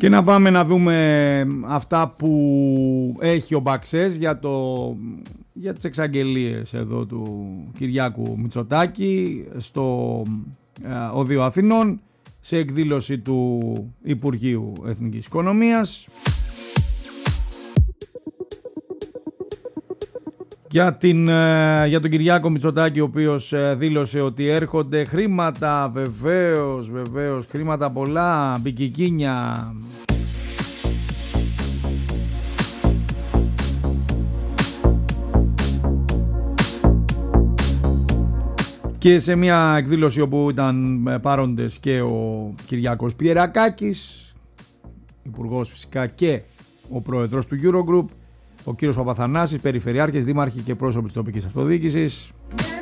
Και να πάμε να δούμε αυτά που έχει ο Μπαξές για τις εξαγγελίες εδώ του Κυριάκου Μητσοτάκη στο Οδείο Αθηνών σε εκδήλωση του Υπουργείου Εθνικής Οικονομίας. Για τον Κυριάκο Μητσοτάκη, ο οποίος δήλωσε ότι έρχονται χρήματα, βεβαίως, χρήματα πολλά, μπικικίνια. Και σε μια εκδήλωση όπου ήταν παρόντες και ο Κυριάκος Πιερακάκης, υπουργός φυσικά, και ο πρόεδρος του Eurogroup, ο κύριος Παπαθανάσης, περιφερειάρχες, δήμαρχοι και πρόσωποι της τοπικής αυτοδιοίκησης,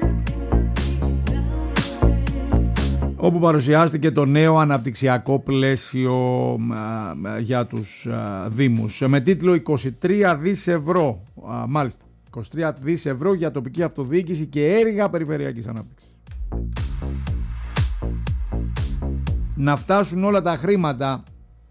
όπου παρουσιάστηκε το νέο αναπτυξιακό πλαίσιο για τους δήμους με τίτλο 23 δις ευρώ, μάλιστα 23 δις ευρώ για τοπική αυτοδιοίκηση και έργα περιφερειακής ανάπτυξης. Να φτάσουν όλα τα χρήματα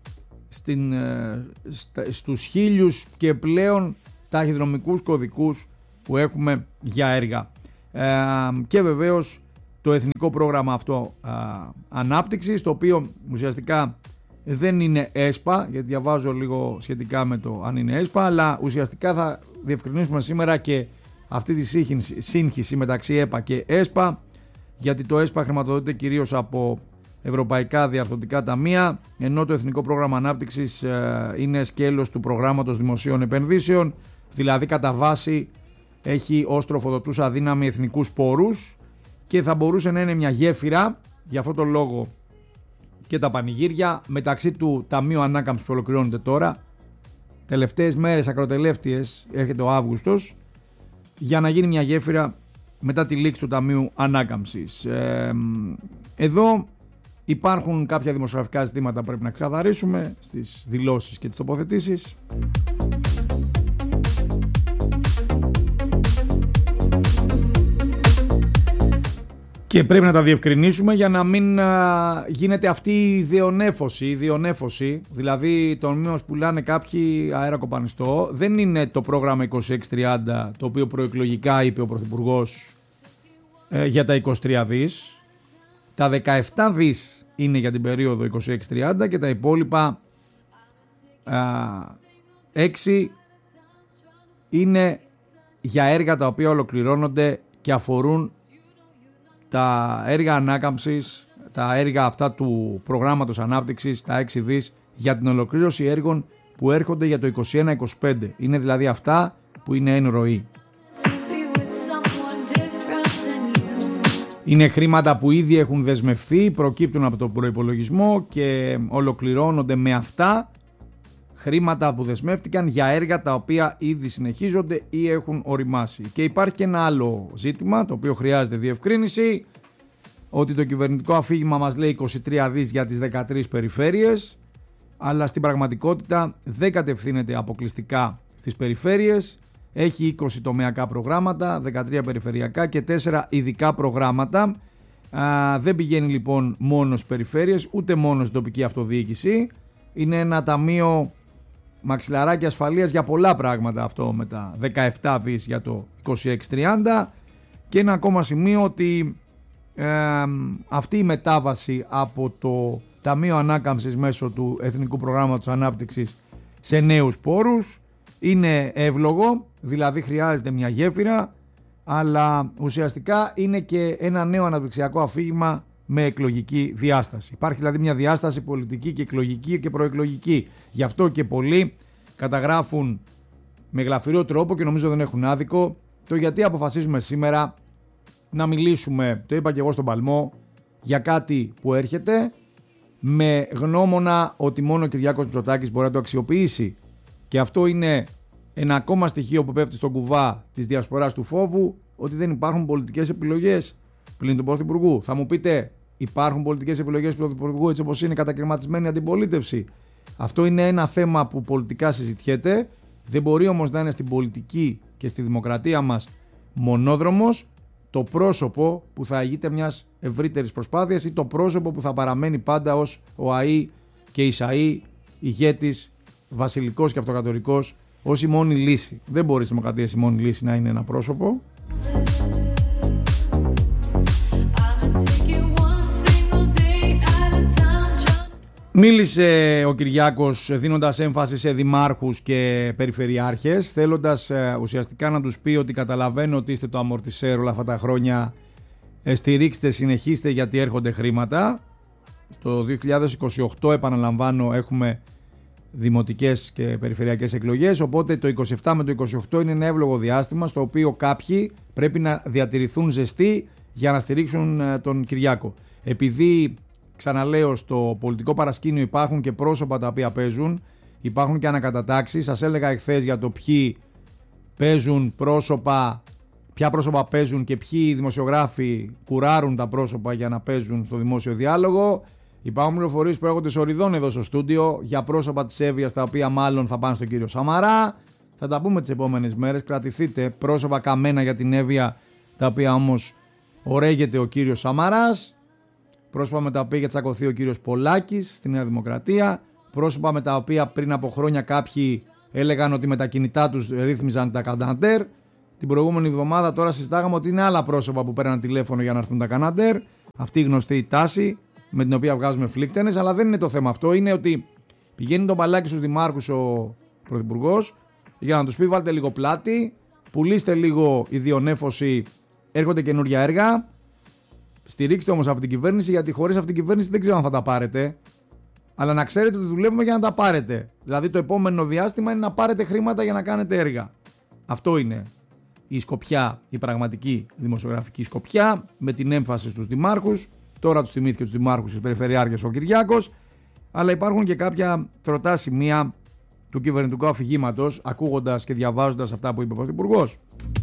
στους 1000 και πλέον ταχυδρομικούς κωδικούς που έχουμε για έργα, και βεβαίως το εθνικό πρόγραμμα αυτό ανάπτυξης, το οποίο ουσιαστικά δεν είναι ΕΣΠΑ, γιατί διαβάζω λίγο σχετικά με το αν είναι ΕΣΠΑ, αλλά ουσιαστικά θα διευκρινίσουμε σήμερα και αυτή τη σύγχυση μεταξύ ΕΠΑ και ΕΣΠΑ, γιατί το ΕΣΠΑ χρηματοδοτείται κυρίως από ευρωπαϊκά διαρθρωτικά ταμεία, ενώ το Εθνικό Πρόγραμμα Ανάπτυξης είναι σκέλος του Προγράμματος Δημοσίων Επενδύσεων, δηλαδή κατά βάση έχει ως τροφοδοτούσα δύναμη εθνικούς πόρους και θα μπορούσε να είναι μια γέφυρα, για αυτό τον λόγο και τα πανηγύρια, μεταξύ του Ταμείου Ανάκαμψης που ολοκληρώνεται τώρα, τελευταίες μέρες ακροτελεύτιες, έρχεται ο Αύγουστος, για να γίνει μια γέφυρα μετά τη λήξη του Ταμείου Ανάκαμψης. Εδώ υπάρχουν κάποια δημοσιογραφικά ζητήματα που πρέπει να ξεκαθαρίσουμε στις δηλώσεις και τις τοποθετήσεις. Και πρέπει να τα διευκρινίσουμε για να μην γίνεται αυτή η ιδεονέφωση, δηλαδή το μήνυμα που πουλάνε κάποιοι αέρα κοπανιστό. Δεν είναι το πρόγραμμα 2630, το οποίο προεκλογικά είπε ο Πρωθυπουργός για τα 23 δις. Τα 17 δις είναι για την περίοδο 2630 και τα υπόλοιπα 6 είναι για έργα τα οποία ολοκληρώνονται και αφορούν τα έργα ανάκαμψης, τα έργα αυτά του προγράμματος ανάπτυξης, τα 6 δις για την ολοκλήρωση έργων που έρχονται για το 21-25. Είναι δηλαδή αυτά που είναι εν ροή. Είναι χρήματα που ήδη έχουν δεσμευθεί, προκύπτουν από τον προϋπολογισμό και ολοκληρώνονται με αυτά, χρήματα που δεσμεύτηκαν για έργα τα οποία ήδη συνεχίζονται ή έχουν οριμάσει. Και υπάρχει και ένα άλλο ζήτημα το οποίο χρειάζεται διευκρίνηση, ότι το κυβερνητικό αφήγημα μας λέει 23 δις για τις 13 περιφέρειες, αλλά στην πραγματικότητα δεν κατευθύνεται αποκλειστικά στις περιφέρειες. Έχει 20 τομεακά προγράμματα, 13 περιφερειακά και 4 ειδικά προγράμματα. Δεν πηγαίνει λοιπόν μόνο στις περιφέρειες, ούτε μόνο στην τοπική αυτοδιοίκηση. Είναι ένα ταμείο μαξιλαράκι ασφαλείας για πολλά πράγματα αυτό, με τα 17 δις για το 2630. Και ένα ακόμα σημείο, ότι αυτή η μετάβαση από το Ταμείο Ανάκαμψης μέσω του Εθνικού Προγράμματος Ανάπτυξης σε νέους πόρους είναι εύλογο, δηλαδή χρειάζεται μια γέφυρα, αλλά ουσιαστικά είναι και ένα νέο αναπτυξιακό αφήγημα με εκλογική διάσταση. Υπάρχει δηλαδή μια διάσταση πολιτική και εκλογική και προεκλογική. Γι' αυτό και πολλοί καταγράφουν με γλαφυρό τρόπο, και νομίζω δεν έχουν άδικο, το γιατί αποφασίζουμε σήμερα να μιλήσουμε, το είπα και εγώ στον Παλμό, για κάτι που έρχεται, με γνώμονα ότι μόνο ο Κυριάκος Μητσοτάκης μπορεί να το αξιοποιήσει. Και αυτό είναι ένα ακόμα στοιχείο που πέφτει στον κουβά της διασποράς του φόβου, ότι δεν υπάρχουν πολιτικές επιλογές πλην του Πρωθυπουργού. Θα μου πείτε, υπάρχουν πολιτικές επιλογές του Πρωθυπουργού έτσι όπως είναι κατακαιρματισμένη αντιπολίτευση? Αυτό είναι ένα θέμα που πολιτικά συζητιέται. Δεν μπορεί όμως να είναι στην πολιτική και στη δημοκρατία μας μονόδρομος το πρόσωπο που θα ηγείται μιας ευρύτερης προσπάθειας ή το πρόσωπο που θα παραμένει πάντα ως ο ΑΗ και η ΣΑΗ ηγέτης, βασιλικός και αυτοκρατορικός ως η μόνη λύση. Δεν μπορεί στη δημοκρατία η μόνη λύση να είναι ένα πρόσωπο. Μίλησε ο Κυριάκος δίνοντας έμφαση σε δημάρχους και περιφερειάρχες, θέλοντας ουσιαστικά να τους πει ότι καταλαβαίνω ότι είστε το αμορτισέρ όλα αυτά τα χρόνια, στηρίξτε, συνεχίστε γιατί έρχονται χρήματα. Στο 2028 επαναλαμβάνω έχουμε δημοτικές και περιφερειακές εκλογές, οπότε το 27 με το 28 είναι ένα εύλογο διάστημα στο οποίο κάποιοι πρέπει να διατηρηθούν ζεστοί για να στηρίξουν τον Κυριάκο. Επειδή, ξαναλέω, στο πολιτικό παρασκήνιο υπάρχουν και πρόσωπα τα οποία παίζουν, υπάρχουν και ανακατατάξεις. Σας έλεγα εχθές για το ποιοι παίζουν πρόσωπα, ποια πρόσωπα παίζουν και ποιοι δημοσιογράφοι κουράρουν τα πρόσωπα για να παίζουν στο δημόσιο διάλογο. Υπάρχουν πληροφορίες που έρχονται σοριδών εδώ στο στούντιο για πρόσωπα της Εύβοιας τα οποία μάλλον θα πάνε στον κύριο Σαμαρά. Θα τα πούμε τις επόμενες μέρες. Κρατηθείτε, πρόσωπα καμένα για την Εύβοια τα οποία όμως ορέγεται ο κύριος Σαμαράς. Πρόσωπα με τα οποία είχε τσακωθεί ο κύριος Πολάκης στη Νέα Δημοκρατία. Πρόσωπα με τα οποία πριν από χρόνια κάποιοι έλεγαν ότι με τα κινητά τους ρύθμιζαν τα Καναντέρ. Την προηγούμενη εβδομάδα τώρα συζητάγαμε ότι είναι άλλα πρόσωπα που παίρναν τηλέφωνο για να έρθουν τα Καναντέρ. Αυτή η γνωστή τάση με την οποία βγάζουμε φλίκτενες, αλλά δεν είναι το θέμα αυτό. Είναι ότι πηγαίνει τον μπαλάκι στους δημάρχους ο Πρωθυπουργός για να τους πει βάλτε λίγο πλάτη, πουλήστε λίγο ιδιονέφωση, έρχονται καινούργια έργα. Στηρίξτε όμως αυτή την κυβέρνηση, γιατί χωρίς αυτή την κυβέρνηση δεν ξέρω αν θα τα πάρετε. Αλλά να ξέρετε ότι δουλεύουμε για να τα πάρετε. Δηλαδή το επόμενο διάστημα είναι να πάρετε χρήματα για να κάνετε έργα. Αυτό είναι η σκοπιά, η πραγματική δημοσιογραφική σκοπιά, με την έμφαση στους δημάρχους. Τώρα τους θυμήθηκε τους δημάρχους της περιφερειάρχες ο Κυριάκος. Αλλά υπάρχουν και κάποια τροτά σημεία του κυβερνητικού αφηγήματος, ακούγοντας και διαβάζοντας αυτά που είπε ο Πρωθυπουργός.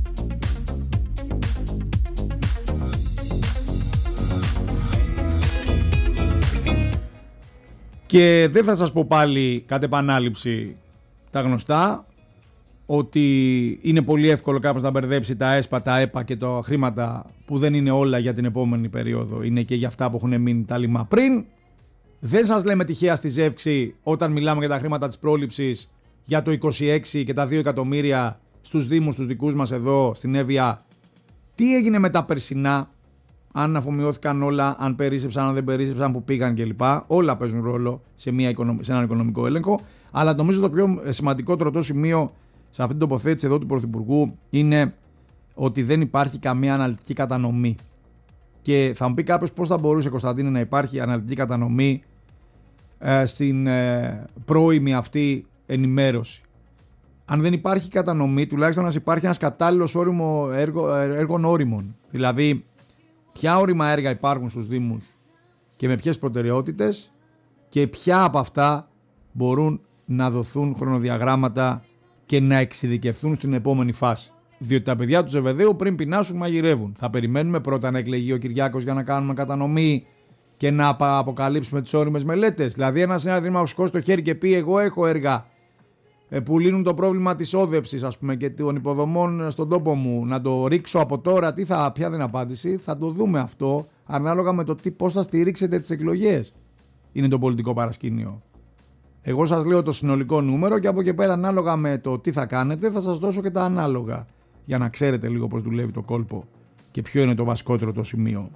Και δεν θα σας πω πάλι κατ' επανάληψη τα γνωστά, ότι είναι πολύ εύκολο κάποιος να μπερδέψει τα ΕΣΠΑ, τα ΕΠΑ και τα χρήματα που δεν είναι όλα για την επόμενη περίοδο. Είναι και για αυτά που έχουν μείνει τα λιμά πριν. Δεν σας λέμε τυχαία στη ζεύξη όταν μιλάμε για τα χρήματα της πρόληψης για το 26 και τα 2 εκατομμύρια στους δήμους τους δικούς μας εδώ στην Εύβοια. Τι έγινε με τα περσινά, αν αφομοιώθηκαν όλα, αν περίσσεψαν, αν δεν περίσσεψαν, που πήγαν κλπ. Όλα παίζουν ρόλο σε έναν οικονομικό έλεγχο. Αλλά νομίζω το πιο σημαντικό τροτό σημείο σε αυτή την τοποθέτηση εδώ του Πρωθυπουργού είναι ότι δεν υπάρχει καμία αναλυτική κατανομή. Και θα μου πει κάποιος πώς θα μπορούσε, Κωνσταντίνε, να υπάρχει αναλυτική κατανομή στην πρώιμη αυτή ενημέρωση. Αν δεν υπάρχει κατανομή, τουλάχιστον να υπάρχει ένας κατάλληλος έργων όριμων. Δηλαδή, ποια όριμα έργα υπάρχουν στους Δήμους και με ποιες προτεραιότητες και ποια από αυτά μπορούν να δοθούν χρονοδιαγράμματα και να εξειδικευθούν στην επόμενη φάση. Διότι τα παιδιά του Ζεβεδαίου πριν πεινάσουν μαγειρεύουν. Θα περιμένουμε πρώτα να εκλεγεί ο Κυριάκος για να κάνουμε κατανομή και να αποκαλύψουμε τις όριμες μελέτες. Δηλαδή, ένας δήμαρχος σηκώσει το χέρι και πει: εγώ έχω έργα που λύνουν το πρόβλημα της όδευσης, ας πούμε, και των υποδομών στον τόπο μου. Να το ρίξω από τώρα, ποια δεν απάντηση. Θα το δούμε αυτό ανάλογα με το πώς θα στηρίξετε τις εκλογές. Είναι το πολιτικό παρασκήνιο. Εγώ σας λέω το συνολικό νούμερο και από εκεί πέρα, ανάλογα με το τι θα κάνετε, θα σας δώσω και τα ανάλογα. Για να ξέρετε λίγο πώς δουλεύει το κόλπο και ποιο είναι το βασικότερο το σημείο.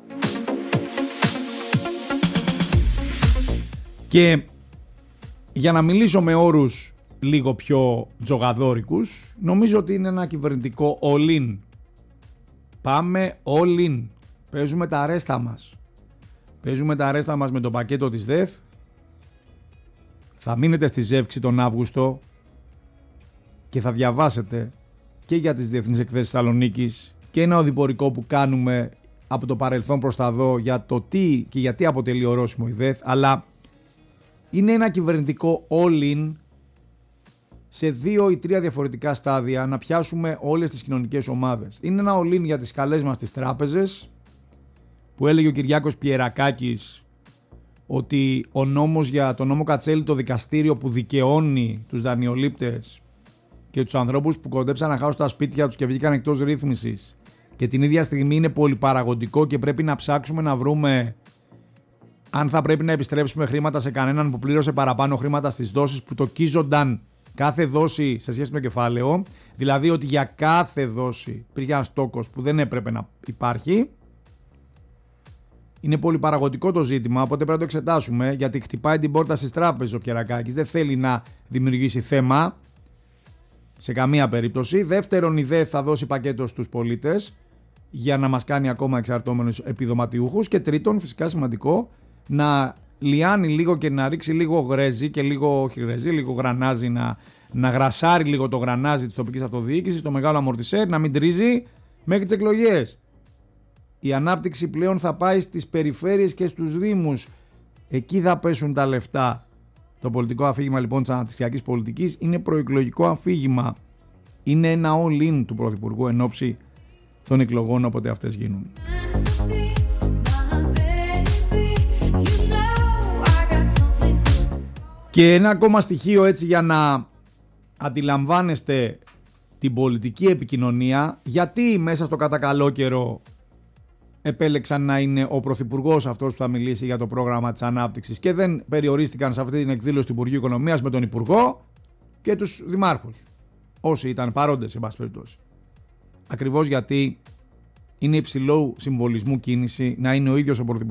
Και για να μιλήσω με όρους λίγο πιο τζογαδόρικους, νομίζω ότι είναι ένα κυβερνητικό all-in. Πάμε all-in. Παίζουμε τα αρέστα μας. Παίζουμε τα αρέστα μας με το πακέτο της ΔΕΘ. Θα μείνετε στη ζεύξη τον Αύγουστο και θα διαβάσετε και για τις διεθνείς εκθέσεις Θεσσαλονίκης και ένα οδηπορικό που κάνουμε από το παρελθόν προς τα εδώ για το τι και γιατί αποτελεί ορόσημο η ΔΕΘ, αλλά είναι ένα κυβερνητικό all-in σε 2 ή 3 διαφορετικά στάδια να πιάσουμε όλες τις κοινωνικές ομάδες. Είναι ένα all-in για τις καλές μας τις τράπεζες, που έλεγε ο Κυριάκος Πιερακάκης ότι ο νόμος για το νόμο Κατσέλη, το δικαστήριο που δικαιώνει τους δανειολήπτες και τους ανθρώπους που κοντέψαν να χάσουν τα σπίτια τους και βγήκαν εκτός ρύθμισης, και την ίδια στιγμή είναι πολυπαραγωγικό και πρέπει να ψάξουμε να βρούμε αν θα πρέπει να επιστρέψουμε χρήματα σε κανέναν που πλήρωσε παραπάνω χρήματα στις δόσεις που τοκίζονταν κάθε δόση σε σχέση με το κεφάλαιο, δηλαδή ότι για κάθε δόση υπήρχε ένας τόκος που δεν έπρεπε να υπάρχει. Είναι πολυπαραγωγικό το ζήτημα, οπότε πρέπει να το εξετάσουμε, γιατί χτυπάει την πόρτα στις τράπεζες ο Πιερακάκης, δεν θέλει να δημιουργήσει θέμα σε καμία περίπτωση. Δεύτερον, η ΔΕΘ θα δώσει πακέτο στους πολίτες για να μας κάνει ακόμα εξαρτώμενους επιδοματιούχους. Και τρίτον, φυσικά σημαντικό, να λιάνει λίγο και να ρίξει λίγο γρέζι και λίγο γρανάζι, να γρασάρει λίγο το γρανάζι της τοπικής αυτοδιοίκησης, το μεγάλο αμορτισέρ, να μην τρίζει μέχρι τις εκλογές. Η ανάπτυξη πλέον θα πάει στις περιφέρειες και στους δήμους. Εκεί θα πέσουν τα λεφτά. Το πολιτικό αφήγημα λοιπόν της αναπτυξιακής πολιτικής είναι προεκλογικό αφήγημα. Είναι ένα all-in του Πρωθυπουργού εν ώψη των εκλογών όποτε αυτές γίνουν. Και ένα ακόμα στοιχείο έτσι για να αντιλαμβάνεστε την πολιτική επικοινωνία, γιατί μέσα στο κατά καλό καιρό επέλεξαν να είναι ο Πρωθυπουργός αυτός που θα μιλήσει για το πρόγραμμα της ανάπτυξης και δεν περιορίστηκαν σε αυτή την εκδήλωση του Υπουργείου Οικονομίας με τον Υπουργό και τους δημάρχους, όσοι ήταν παρόντες σε πάση περιπτώσει. Ακριβώς γιατί είναι υψηλού συμβολισμού κίνηση να είναι ο ίδιος ο Πρωθυπουργός